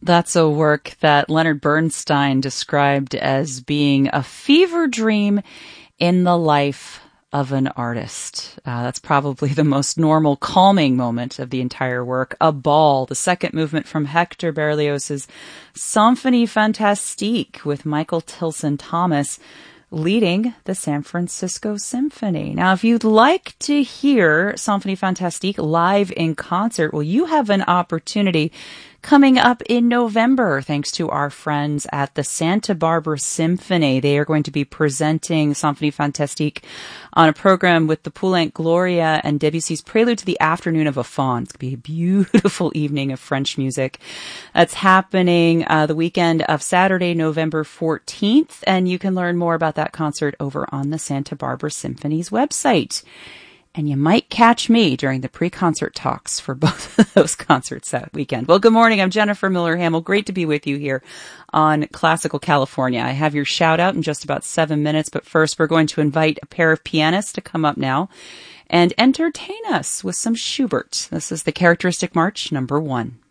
That's a work that Leonard Bernstein described as being a fever dream in the life of an artist. That's probably the most normal, calming moment of the entire work. A Ball, the second movement from Hector Berlioz's Symphonie Fantastique with Michael Tilson Thomas leading the San Francisco Symphony. Now, if you'd like to hear Symphonie Fantastique live in concert, well, you have an opportunity coming up in November, thanks to our friends at the Santa Barbara Symphony. They are going to be presenting Symphonie Fantastique on a program with the Poulenc Gloria and Debussy's Prelude to the Afternoon of a Faun. It's going to be a beautiful evening of French music. That's happening the weekend of Saturday, November 14th, and you can learn more about that concert over on the Santa Barbara Symphony's website. And you might catch me during the pre-concert talks for both of those concerts that weekend. Well, good morning. I'm Jennifer Miller-Hamill. Great to be with you here on Classical California. I have your shout out in just about 7 minutes, but first we're going to invite a pair of pianists to come up now and entertain us with some Schubert. This is the Characteristic March, number 1.